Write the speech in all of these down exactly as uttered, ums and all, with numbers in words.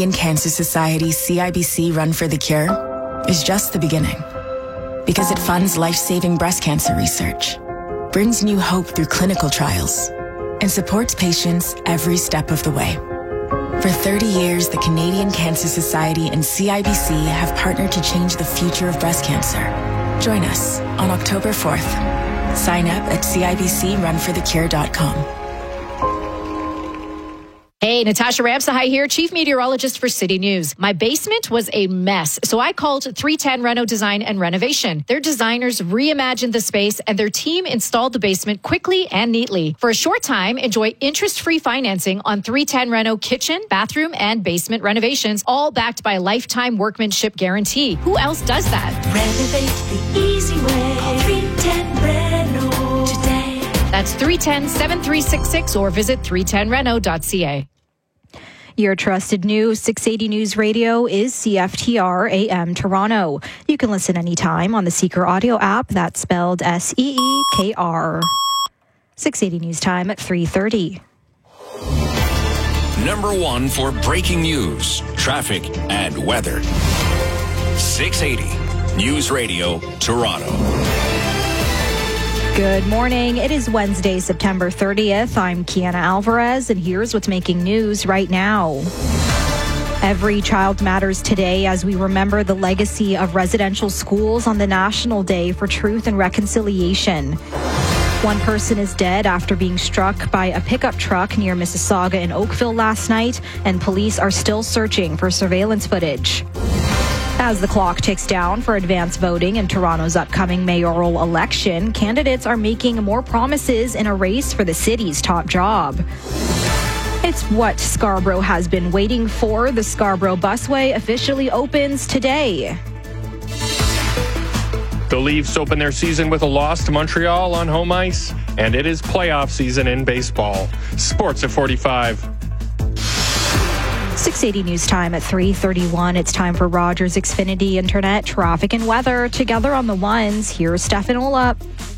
Canadian Cancer Society C I B C Run for the Cure is just the beginning. Because it funds life-saving breast cancer research, brings new hope through clinical trials, and supports patients every step of the way. For thirty years, the Canadian Cancer Society and C I B C have partnered to change the future of breast cancer. Join us on October fourth. Sign up at C I B C run for the cure dot com. Hey, Natasha Ramsahai here, Chief Meteorologist for City News. My basement was a mess, so I called three ten Reno Design and Renovation. Their designers reimagined the space and their team installed the basement quickly and neatly. For a short time, enjoy interest-free financing on three ten Reno kitchen, bathroom, and basement renovations, all backed by a lifetime workmanship guarantee. Who else does that? Renovate the easy way. Call three ten Reno today. That's three one zero, seven three six six or visit three ten reno dot c a. Your trusted news, six eighty News Radio is C F T R A M Toronto. You can listen anytime on the Seeker Audio app. That's spelled S E E K R. six eighty News Time at three thirty. Number one for breaking news, traffic, and weather. six eighty News Radio, Toronto. Good morning. It is Wednesday, September thirtieth. I'm Kiana Alvarez, and here's what's making news right now. Every child matters today as we remember the legacy of residential schools on the National Day for Truth and Reconciliation. One person is dead after being struck by a pickup truck near Mississauga in Oakville last night, and police are still searching for surveillance footage. As the clock ticks down for advance voting in Toronto's upcoming mayoral election, candidates are making more promises in a race for the city's top job. It's what Scarborough has been waiting for. The Scarborough Busway officially opens today. The Leafs open their season with a loss to Montreal on home ice, and it is playoff season in baseball. Sports at forty-five. six eighty News Time at three thirty-one. It's time for Rogers Xfinity Internet, traffic and weather. Together on the ones, here's Stefan Olap.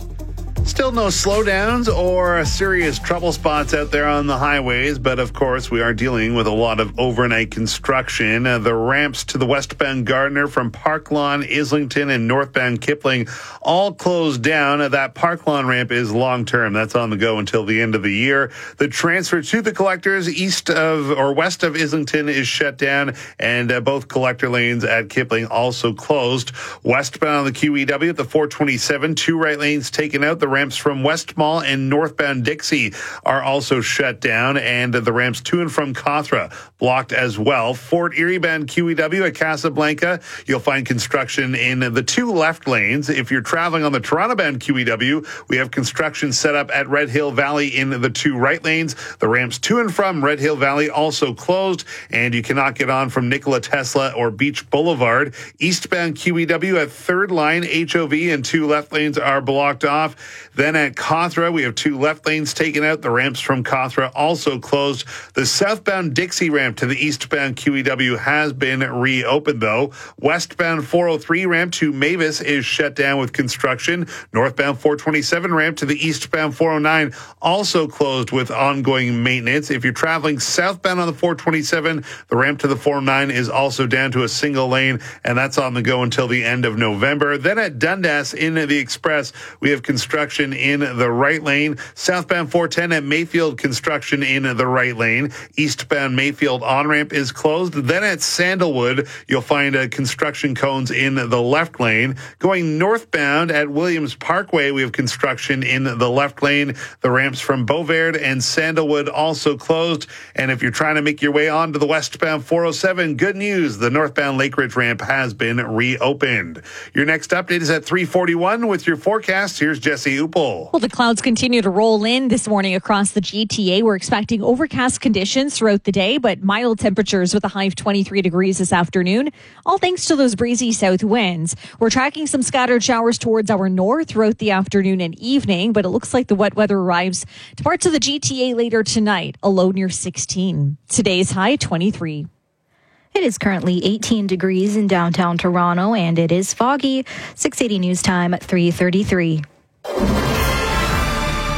Still no slowdowns or serious trouble spots out there on the highways, but of course we are dealing with a lot of overnight construction. Uh, the ramps to the westbound Gardiner from Park Lawn, Islington, and northbound Kipling all closed down. Uh, that Park Lawn ramp is long-term. That's on the go until the end of the year. The transfer to the collectors east of or west of Islington is shut down, and uh, both collector lanes at Kipling also closed. Westbound on the Q E W at the four twenty-seven, two right lanes taken out. The ramps from West Mall and northbound Dixie are also shut down, and the ramps to and from Cawthra blocked as well. Fort Erie bound Q E W at Casablanca, you'll find construction in the two left lanes. If you're traveling on the Toronto bound Q E W, we have construction set up at Red Hill Valley in the two right lanes. The ramps to and from Red Hill Valley also closed, and you cannot get on from Nikola Tesla or Beach Boulevard. Eastbound Q E W at third line H O V and two left lanes are blocked off. Then at Cawthra, we have two left lanes taken out. The ramps from Cawthra also closed. The southbound Dixie ramp to the eastbound Q E W has been reopened, though. Westbound four oh three ramp to Mavis is shut down with construction. Northbound four twenty-seven ramp to the eastbound four oh nine also closed with ongoing maintenance. If you're traveling southbound on the four twenty-seven, the ramp to the four oh nine is also down to a single lane, and that's on the go until the end of November. Then at Dundas in the Express, we have construction in the right lane. Southbound four ten at Mayfield, construction in the right lane. Eastbound Mayfield on-ramp is closed. Then at Sandalwood, you'll find uh, construction cones in the left lane. Going northbound at Williams Parkway, we have construction in the left lane. The ramps from Beauvard and Sandalwood also closed. And if you're trying to make your way onto the westbound four oh seven, good news, the northbound Lake Ridge ramp has been reopened. Your next update is at three forty-one with your forecast. Here's Jesse Upel. Well, the clouds continue to roll in this morning across the G T A. We're expecting overcast conditions throughout the day, but mild temperatures with a high of twenty-three degrees this afternoon, all thanks to those breezy south winds. We're tracking some scattered showers towards our north throughout the afternoon and evening, but it looks like the wet weather arrives to parts of the G T A later tonight, a low near sixteen. Today's high, twenty-three. It is currently eighteen degrees in downtown Toronto, and it is foggy. six eighty News Time at three thirty-three.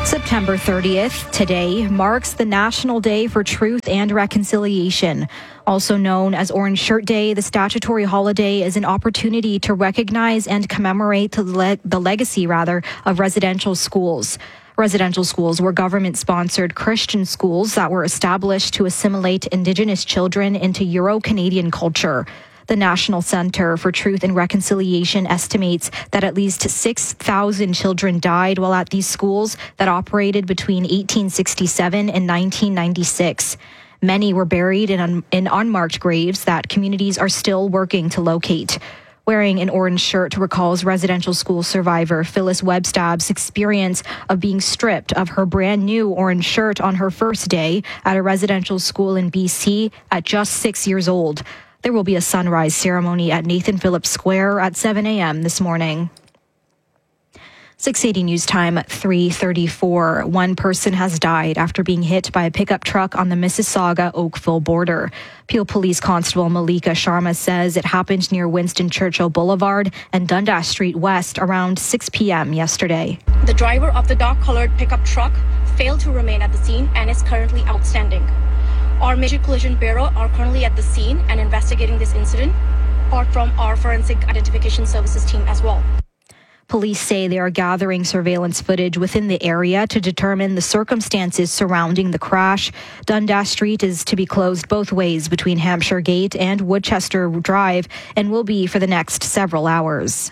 September thirtieth, today, marks the National Day for Truth and Reconciliation. Also known as Orange Shirt Day, the statutory holiday is an opportunity to recognize and commemorate the, le- the legacy, rather, of residential schools. Residential schools were government-sponsored Christian schools that were established to assimilate Indigenous children into Euro-Canadian culture. The National Center for Truth and Reconciliation estimates that at least six thousand children died while at these schools that operated between eighteen sixty-seven and nineteen ninety-six. Many were buried in, un- in unmarked graves that communities are still working to locate. Wearing an orange shirt recalls residential school survivor Phyllis Webstab's experience of being stripped of her brand new orange shirt on her first day at a residential school in B C at just six years old. There will be a sunrise ceremony at Nathan Phillips Square at seven a.m. this morning. six eighty News Time, three thirty-four. One person has died after being hit by a pickup truck on the Mississauga-Oakville border. Peel Police Constable Malika Sharma says it happened near Winston Churchill Boulevard and Dundas Street West around six p.m. yesterday. The driver of the dark-colored pickup truck failed to remain at the scene and is currently outstanding. Our Major Collision Bureau are currently at the scene and investigating this incident, apart from our Forensic Identification Services team as well. Police say they are gathering surveillance footage within the area to determine the circumstances surrounding the crash. Dundas Street is to be closed both ways between Hampshire Gate and Woodchester Drive and will be for the next several hours.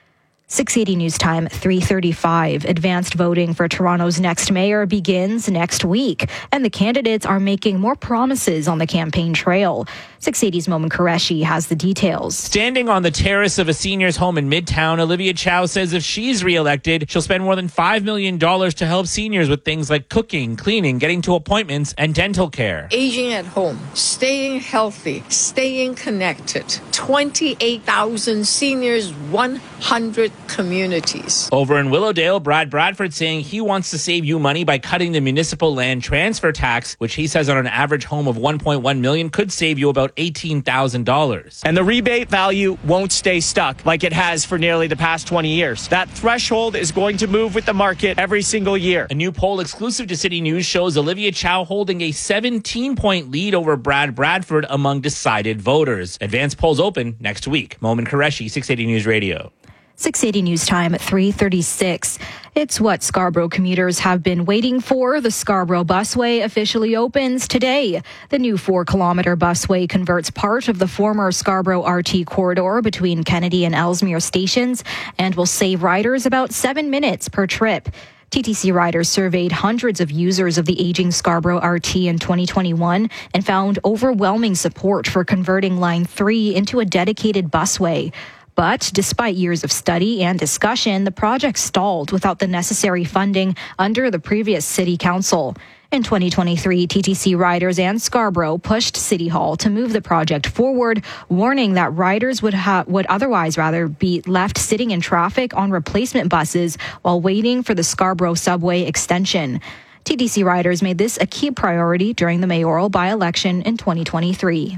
six eighty News Time, three thirty-five. Advanced voting for Toronto's next mayor begins next week, and the candidates are making more promises on the campaign trail. six eighty's Momin Qureshi has the details. Standing on the terrace of a senior's home in Midtown, Olivia Chow says if she's re-elected, she'll spend more than five million dollars to help seniors with things like cooking, cleaning, getting to appointments, and dental care. Aging at home, staying healthy, staying connected. twenty-eight thousand seniors, one hundred communities. Over in Willowdale, Brad Bradford saying he wants to save you money by cutting the municipal land transfer tax, which he says on an average home of one point one million dollars could save you about eighteen thousand dollars. And the rebate value won't stay stuck like it has for nearly the past twenty years. That threshold is going to move with the market every single year. A new poll exclusive to City News shows Olivia Chow holding a seventeen-point lead over Brad Bradford among decided voters. Advanced polls open next week. Momin Qureshi, six eighty News Radio. six eighty News Time at three thirty-six. It's what Scarborough commuters have been waiting for. The Scarborough Busway officially opens today. The new four-kilometer busway converts part of the former Scarborough R T corridor between Kennedy and Ellesmere stations and will save riders about seven minutes per trip. T T C riders surveyed hundreds of users of the aging Scarborough R T in twenty twenty-one and found overwhelming support for converting Line three into a dedicated busway. But despite years of study and discussion, the project stalled without the necessary funding under the previous city council. In twenty twenty-three, T T C riders and Scarborough pushed City Hall to move the project forward, warning that riders would ha- would otherwise rather be left sitting in traffic on replacement buses while waiting for the Scarborough subway extension. T T C riders made this a key priority during the mayoral by-election in twenty twenty-three.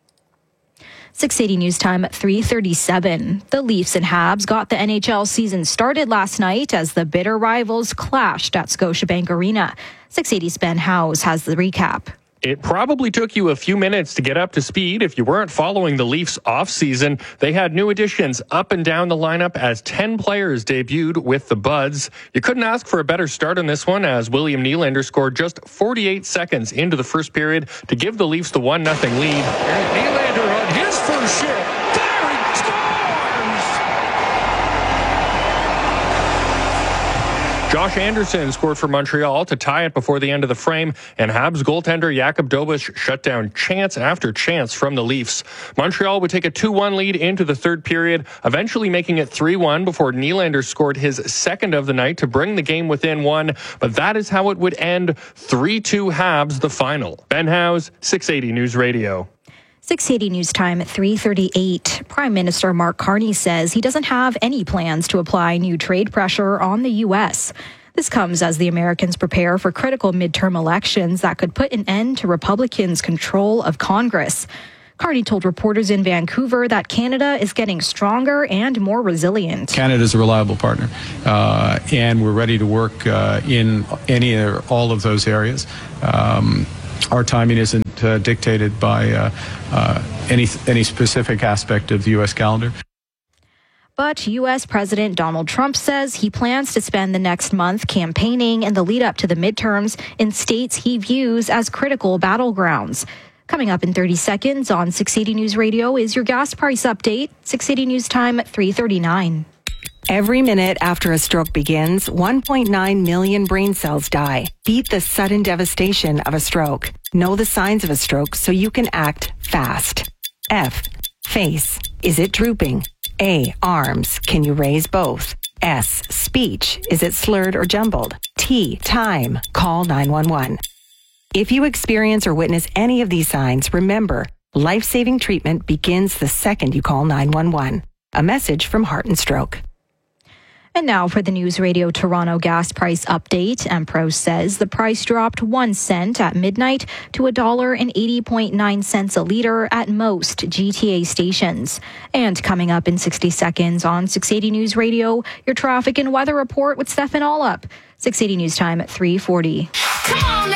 six eighty News Time at three thirty-seven. The Leafs and Habs got the N H L season started last night as the bitter rivals clashed at Scotiabank Arena. six eighty's Ben Howes has the recap. It probably took you a few minutes to get up to speed if you weren't following the Leafs offseason. They had new additions up and down the lineup as ten players debuted with the Buds. You couldn't ask for a better start on this one as William Nylander scored just forty-eight seconds into the first period to give the Leafs the one nothing lead. And Nylander on his first shift. There he scores! Josh Anderson scored for Montreal to tie it before the end of the frame, and Habs goaltender Jakub Dobeš shut down chance after chance from the Leafs. Montreal would take a two one lead into the third period, eventually making it three one before Nylander scored his second of the night to bring the game within one, but that is how it would end, three two Habs the final. Ben Howes, six eighty News Radio. six eighty News Time at three thirty-eight. Prime Minister Mark Carney says he doesn't have any plans to apply new trade pressure on the U S. This comes as the Americans prepare for critical midterm elections that could put an end to Republicans' control of Congress. Carney told reporters in Vancouver that Canada is getting stronger and more resilient. Canada is a reliable partner, uh, and we're ready to work uh, in any or all of those areas. Um, our timing isn't uh, dictated by uh, uh, any any specific aspect of the U S calendar. But U S President Donald Trump says he plans to spend the next month campaigning in the lead up to the midterms in states he views as critical battlegrounds. Coming up in thirty seconds on six eighty News Radio is your gas price update. six eighty News Time at three thirty-nine. Every minute after a stroke begins, one point nine million brain cells die. Beat the sudden devastation of a stroke. Know the signs of a stroke so you can act fast. F. Face. Is it drooping? A. Arms. Can you raise both? S. Speech. Is it slurred or jumbled? T. Time. Call nine one one. If you experience or witness any of these signs, remember, life-saving treatment begins the second you call nine one one. A message from Heart and Stroke. And now for the News Radio Toronto gas price update. Empro says the price dropped one cent at midnight to one dollar and eighty point nine cents a litre at most G T A stations. And coming up in sixty seconds on six eighty News Radio, your traffic and weather report with Stefan Allup. six eighty News Time at three forty. Come on now.